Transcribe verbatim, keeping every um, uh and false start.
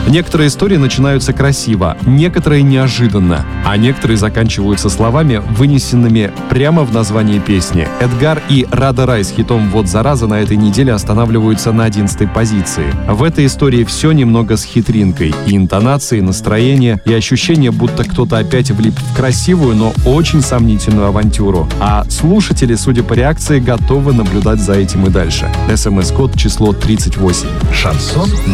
Некоторые истории начинаются красиво, некоторые неожиданно, а некоторые заканчиваются словами, вынесенными прямо в название песни. Эдгар и Рада Рай с хитом «Вот зараза» на этой неделе останавливаются на одиннадцатой позиции. В этой истории все немного с хитринкой. И интонации, и настроение, и ощущение, будто кто-то опять влип в красивую, но очень сомнительную авантюру. А слушатели, судя по реакции, готовы наблюдать за этим и дальше. СМС-код число тридцать восемь. Шансон